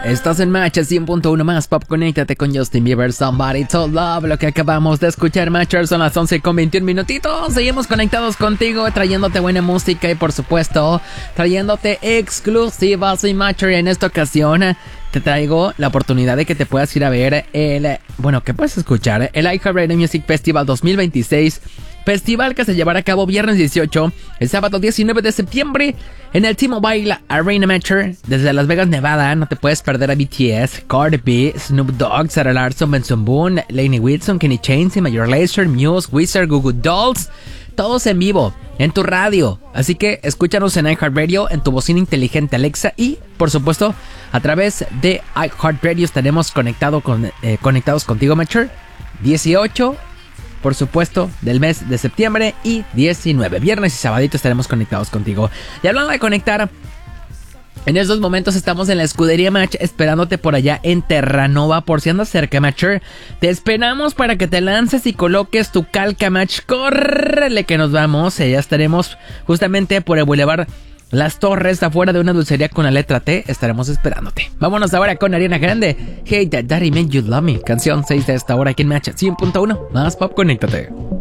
Estás en Match 100.1 más pop. Conéctate con Justin Bieber, Somebody to Love. Lo que acabamos de escuchar, Matchers, son las 11:21 minutitos. Seguimos conectados contigo, trayéndote buena música y por supuesto trayéndote exclusivas. Y Matcher, en esta ocasión te traigo la oportunidad de que te puedas ir a ver que puedes escuchar el iHeartRadio Music Festival 2026. Festival que se llevará a cabo viernes 18, el sábado 19 de septiembre en el T-Mobile Arena Matcher desde Las Vegas, Nevada. No te puedes perder a BTS, Cardi B, Snoop Dogg, Sarah Larsson, Benson Boone, Lainey Wilson, Kenny Chesney, Major Lazer, Muse, Wizard, Goo Goo Dolls. Todos en vivo, en tu radio. Así que escúchanos en iHeartRadio, en tu bocina inteligente Alexa y, por supuesto, a través de iHeartRadio estaremos conectados contigo, Matcher. 18, por supuesto, del mes de septiembre y 19. Viernes y sabadito estaremos conectados contigo. Y hablando de conectar, en estos momentos estamos en la escudería Match esperándote por allá en Terranova. Por si andas cerca, Matcher, te esperamos para que te lances y coloques tu calca, Match. ¡Córrele que nos vamos! Ya estaremos justamente por el Boulevard Las Torres, afuera de una dulcería con la letra T. Estaremos esperándote. Vámonos ahora con Ariana Grande. Hey, Daddy Made You Love Me. Canción 6 de esta hora aquí en Match 100.1. Más pop, conéctate.